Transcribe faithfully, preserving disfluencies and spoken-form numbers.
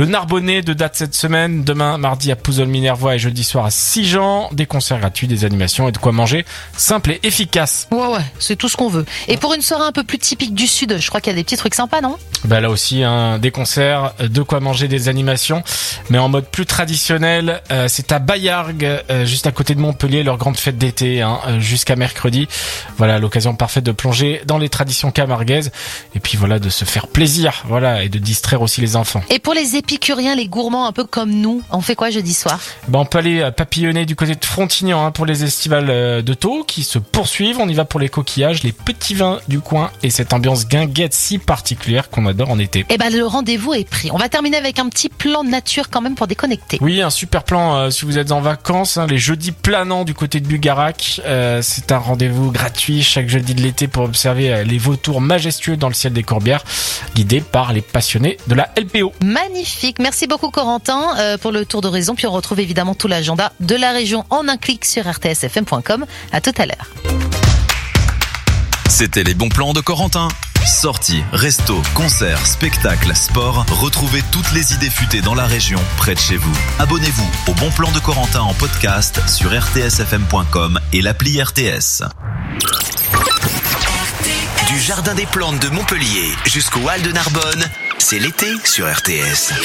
Le Narbonnais de date cette semaine, demain mardi à Pouzol-Minervois et jeudi soir à Sigean. Des concerts gratuits, des animations et de quoi manger simple et efficace. Ouais ouais, c'est tout ce qu'on veut. Et pour une soirée un peu plus typique du Sud, je crois qu'il y a des petits trucs sympas, non ? Bah là aussi, hein, des concerts, de quoi manger, des animations, mais en mode plus traditionnel. Euh, c'est à Bayargues, euh, juste à côté de Montpellier, leur grande fête d'été, hein, jusqu'à mercredi. Voilà, l'occasion parfaite de plonger dans les traditions camarguaises et puis voilà, de se faire plaisir, voilà, et de distraire aussi les enfants. Et pour les épicuriens, les gourmands un peu comme nous, on fait quoi jeudi soir ? Bah on peut aller papillonner du côté de Frontignan, hein, pour les estivales de Thau qui se poursuivent. On y va pour les coquillages, les petits vins du coin et cette ambiance guinguette si particulière qu'on adore en été. Eh ben le rendez-vous est pris. On va terminer avec un petit plan nature quand même pour déconnecter. Oui, un super plan euh, si vous êtes en vacances, hein, les jeudis planants du côté de Bugarac. Euh, c'est un rendez-vous gratuit chaque jeudi de l'été pour observer euh, les vautours majestueux dans le ciel des Corbières, guidés par les passionnés de la L P O. Magnifique. Merci beaucoup Corentin euh, pour le tour d'horizon. Puis on retrouve évidemment tout l'agenda de la région en un clic sur r t s f m point com. À tout à l'heure. C'était les bons plans de Corentin. Sorties, restos, concerts, spectacles, sport, retrouvez toutes les idées futées dans la région, près de chez vous. Abonnez-vous au Bon Plan de Corentin en podcast sur r t s f m point com et l'appli R T S. Du Jardin des Plantes de Montpellier jusqu'au Hall de Narbonne, c'est l'été sur R T S.